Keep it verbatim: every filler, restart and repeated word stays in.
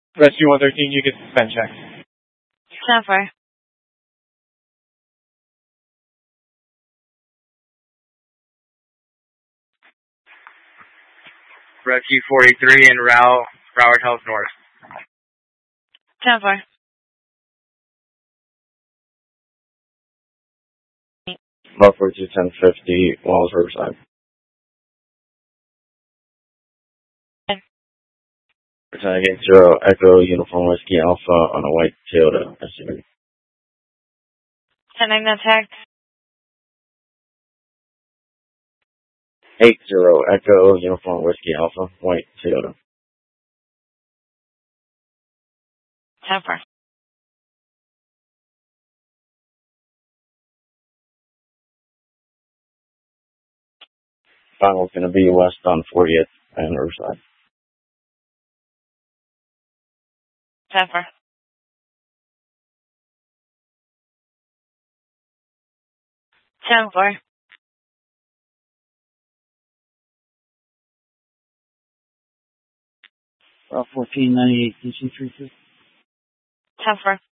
Rescue one thirteen, you get suspend check. ten four. Rescue forty-three in Row, Broward Health North. ten four. About forty-two, ten fifty, Walls Riverside. Return eight zero Echo Uniform Whiskey Alpha on a white Toyota S U V. ten nine attack. eight zero Echo Uniform Whiskey Alpha, white Toyota. ten four. Final's going to be west on fortieth and Riverside. ten four. ten four. Route fourteen ninety-eight, D C three fifty. ten four.